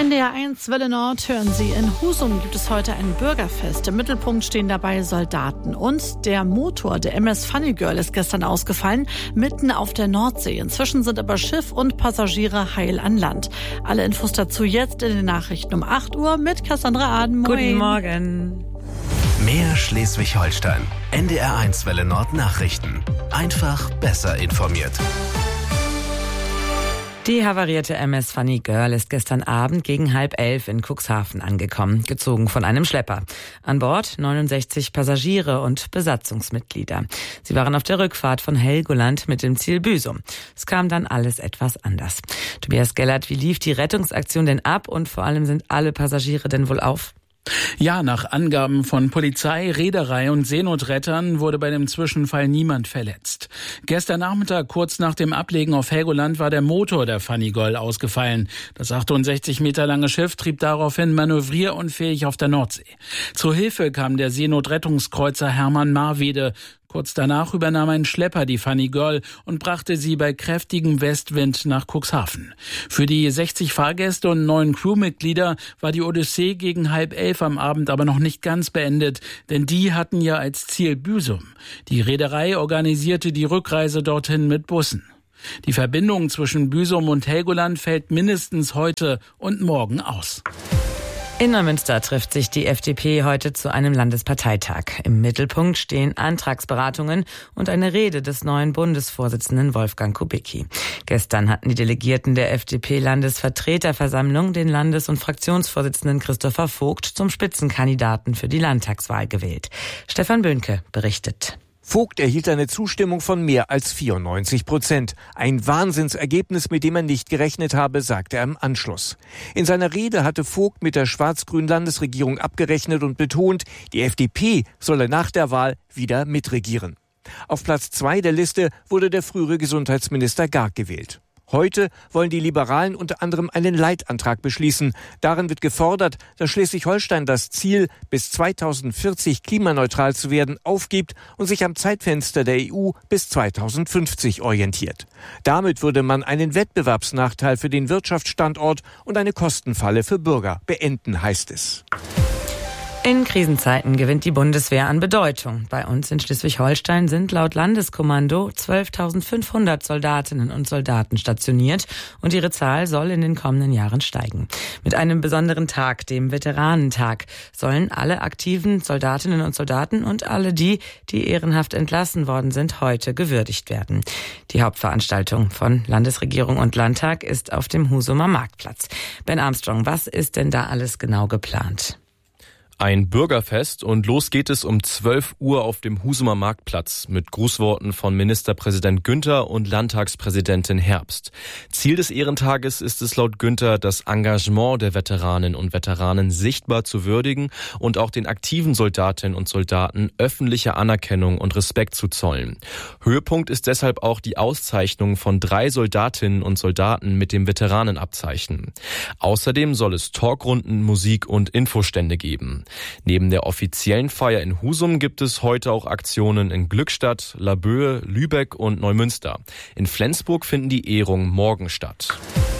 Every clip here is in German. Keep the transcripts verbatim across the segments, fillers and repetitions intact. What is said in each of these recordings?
N D R eins Welle Nord hören Sie. In Husum gibt es heute ein Bürgerfest. Im Mittelpunkt stehen dabei Soldaten. Und der Motor der M S Funny Girl ist gestern ausgefallen, mitten auf der Nordsee. Inzwischen sind aber Schiff und Passagiere heil an Land. Alle Infos dazu jetzt in den Nachrichten um acht Uhr mit Cassandra Aden. Moin. Guten Morgen. Mehr Schleswig-Holstein. N D R eins Welle Nord Nachrichten. Einfach besser informiert. Die havarierte M S Funny Girl ist gestern Abend gegen halb elf in Cuxhaven angekommen, gezogen von einem Schlepper. An Bord neunundsechzig Passagiere und Besatzungsmitglieder. Sie waren auf der Rückfahrt von Helgoland mit dem Ziel Büsum. Es kam dann alles etwas anders. Tobias Gellert, wie lief die Rettungsaktion denn ab und vor allem sind alle Passagiere denn wohl auf? Ja, nach Angaben von Polizei, Reederei und Seenotrettern wurde bei dem Zwischenfall niemand verletzt. Gestern Nachmittag, kurz nach dem Ablegen auf Helgoland, war der Motor der Funny Girl ausgefallen. Das achtundsechzig Meter lange Schiff trieb daraufhin manövrierunfähig auf der Nordsee. Zur Hilfe kam der Seenotrettungskreuzer Hermann Marwede. Kurz danach übernahm ein Schlepper die Funny Girl und brachte sie bei kräftigem Westwind nach Cuxhaven. Für die sechzig Fahrgäste und neun Crewmitglieder war die Odyssee gegen halb elf am Abend aber noch nicht ganz beendet, denn die hatten ja als Ziel Büsum. Die Reederei organisierte die Rückreise dorthin mit Bussen. Die Verbindung zwischen Büsum und Helgoland fällt mindestens heute und morgen aus. In Neumünster trifft sich die F D P heute zu einem Landesparteitag. Im Mittelpunkt stehen Antragsberatungen und eine Rede des neuen Bundesvorsitzenden Wolfgang Kubicki. Gestern hatten die Delegierten der F D P-Landesvertreterversammlung den Landes- und Fraktionsvorsitzenden Christopher Vogt zum Spitzenkandidaten für die Landtagswahl gewählt. Stefan Böhnke berichtet. Vogt erhielt eine Zustimmung von mehr als vierundneunzig Prozent. Ein Wahnsinnsergebnis, mit dem er nicht gerechnet habe, sagte er im Anschluss. In seiner Rede hatte Vogt mit der schwarz-grünen Landesregierung abgerechnet und betont, die F D P solle nach der Wahl wieder mitregieren. Auf Platz zwei der Liste wurde der frühere Gesundheitsminister Garg gewählt. Heute wollen die Liberalen unter anderem einen Leitantrag beschließen. Darin wird gefordert, dass Schleswig-Holstein das Ziel, bis zweitausendvierzig klimaneutral zu werden, aufgibt und sich am Zeitfenster der E U bis zweitausendfünfzig orientiert. Damit würde man einen Wettbewerbsnachteil für den Wirtschaftsstandort und eine Kostenfalle für Bürger beenden, heißt es. In Krisenzeiten gewinnt die Bundeswehr an Bedeutung. Bei uns in Schleswig-Holstein sind laut Landeskommando zwölftausendfünfhundert Soldatinnen und Soldaten stationiert und ihre Zahl soll in den kommenden Jahren steigen. Mit einem besonderen Tag, dem Veteranentag, sollen alle aktiven Soldatinnen und Soldaten und alle die, die ehrenhaft entlassen worden sind, heute gewürdigt werden. Die Hauptveranstaltung von Landesregierung und Landtag ist auf dem Husumer Marktplatz. Ben Armstrong, was ist denn da alles genau geplant? Ein Bürgerfest und los geht es um zwölf Uhr auf dem Husumer Marktplatz mit Grußworten von Ministerpräsident Günther und Landtagspräsidentin Herbst. Ziel des Ehrentages ist es laut Günther, das Engagement der Veteraninnen und Veteranen sichtbar zu würdigen und auch den aktiven Soldatinnen und Soldaten öffentliche Anerkennung und Respekt zu zollen. Höhepunkt ist deshalb auch die Auszeichnung von drei Soldatinnen und Soldaten mit dem Veteranenabzeichen. Außerdem soll es Talkrunden, Musik und Infostände geben. Neben der offiziellen Feier in Husum gibt es heute auch Aktionen in Glückstadt, Laboe, Lübeck und Neumünster. In Flensburg finden die Ehrungen morgen statt.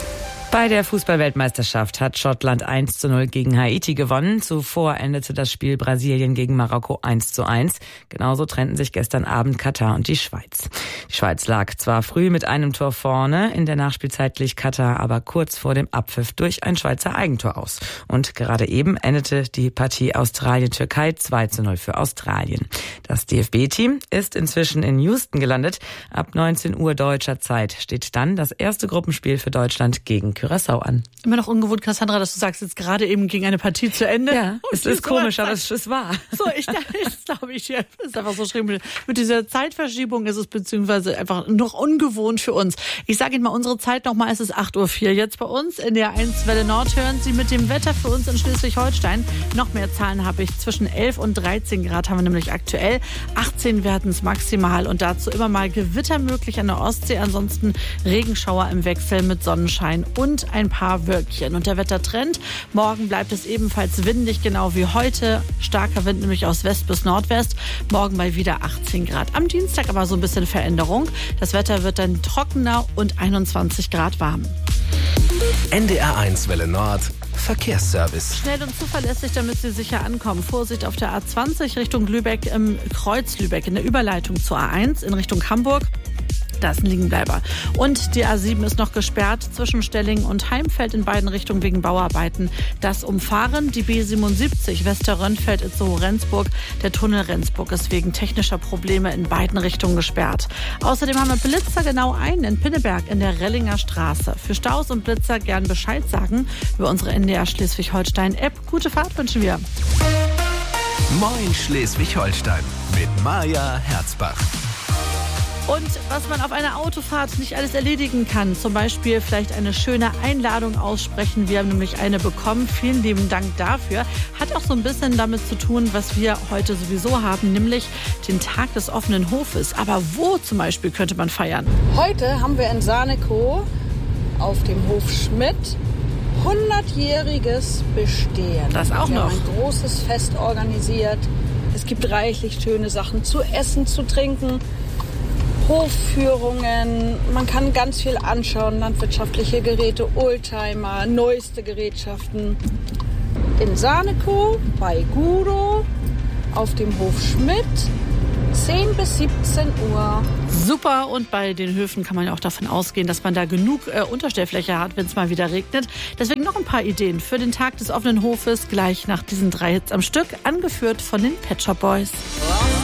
Bei der Fußball-Weltmeisterschaft hat Schottland eins zu null gegen Haiti gewonnen. Zuvor endete das Spiel Brasilien gegen Marokko eins zu eins. Genauso trennten sich gestern Abend Katar und die Schweiz. Die Schweiz lag zwar früh mit einem Tor vorne, in der Nachspielzeit glich Katar aber kurz vor dem Abpfiff durch ein Schweizer Eigentor aus. Und gerade eben endete die Partie Australien-Türkei zwei zu null für Australien. Das D F B-Team ist inzwischen in Houston gelandet. Ab neunzehn Uhr deutscher Zeit steht dann das erste Gruppenspiel für Deutschland gegen Curaçao an. Immer noch ungewohnt, Cassandra, dass du sagst, jetzt gerade eben ging eine Partie zu Ende. Ja, es ist komisch, aber es ist wahr. So, ich das glaube ich, ja, ist einfach so schlimm. Mit dieser Zeitverschiebung ist es beziehungsweise einfach noch ungewohnt für uns. Ich sage Ihnen mal unsere Zeit nochmal, es ist acht Uhr vier jetzt bei uns. In der eins Welle Nord hören Sie mit dem Wetter für uns in Schleswig-Holstein. Noch mehr Zahlen habe ich. Zwischen elf und dreizehn Grad haben wir nämlich aktuell. achtzehn werden es maximal und dazu immer mal Gewitter möglich an der Ostsee. Ansonsten Regenschauer im Wechsel mit Sonnenschein und ein paar Wölkchen. Und der Wettertrend, morgen bleibt es ebenfalls windig, genau wie heute. Starker Wind nämlich aus West bis Nordwest. Morgen mal wieder achtzehn Grad. Am Dienstag aber so ein bisschen Veränderung. Das Wetter wird dann trockener und einundzwanzig Grad warm. N D R eins Welle Nord Verkehrsservice. Schnell und zuverlässig, damit Sie sicher ankommen. Vorsicht auf der A zwanzig Richtung Lübeck, im Kreuz Lübeck, in der Überleitung zur A eins in Richtung Hamburg. Da ist ein Liegenbleiber. Und die A sieben ist noch gesperrt zwischen Stellingen und Heimfeld in beiden Richtungen wegen Bauarbeiten. Das Umfahren, die B siebenundsiebzig Westerrönfeld Itzehoe-Rendsburg. Der Tunnel Rendsburg ist wegen technischer Probleme in beiden Richtungen gesperrt. Außerdem haben wir Blitzer genau einen in Pinneberg in der Rellinger Straße. Für Staus und Blitzer gern Bescheid sagen über unsere N D R Schleswig-Holstein-App. Gute Fahrt wünschen wir. Moin Schleswig-Holstein mit Maja Herzbach. Und was man auf einer Autofahrt nicht alles erledigen kann, zum Beispiel vielleicht eine schöne Einladung aussprechen. Wir haben nämlich eine bekommen. Vielen lieben Dank dafür. Hat auch so ein bisschen damit zu tun, was wir heute sowieso haben, nämlich den Tag des offenen Hofes. Aber wo zum Beispiel könnte man feiern? Heute haben wir in Sanekow auf dem Hof Schmidt hundertjähriges Bestehen. Das auch wir noch. Wir haben ein großes Fest organisiert. Es gibt reichlich schöne Sachen zu essen, zu trinken. Hofführungen, man kann ganz viel anschauen, landwirtschaftliche Geräte, Oldtimer, neueste Gerätschaften. In Sanekow bei Gudo auf dem Hof Schmidt, zehn bis siebzehn Uhr. Super, und bei den Höfen kann man ja auch davon ausgehen, dass man da genug äh, Unterstellfläche hat, wenn es mal wieder regnet. Deswegen noch ein paar Ideen für den Tag des offenen Hofes, gleich nach diesen drei Hits am Stück, angeführt von den Pet Shop Boys. Wow.